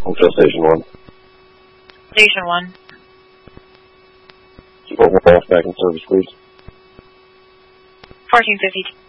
Hotel Station 1. Station 1. Fort Worth back in service, please. 1452.